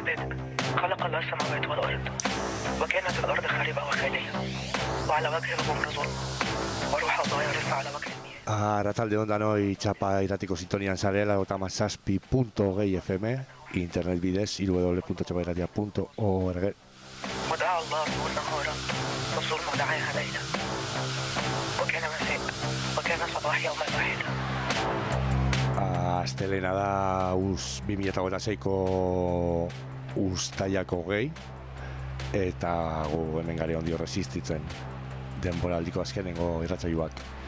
البدء خلق الله السماوات والأرض وكانت الأرض خاربة وخالية وعلى وجه الغمر ظلم وروح الله يرف على وجه المياه. Arratsalde on danoi txapa iratiko sintonian zarela /6.2 FM internet bidez www.txapairatia.org. ودعا الله النور نهارا والظلم دعاها ليلا وكان مساء وكان صباح يوم واحد. Astelena da 2026ko uztailako 20 eta gu hemen gare ondio resistitzen denboraldiko azkenengo irratsailuak.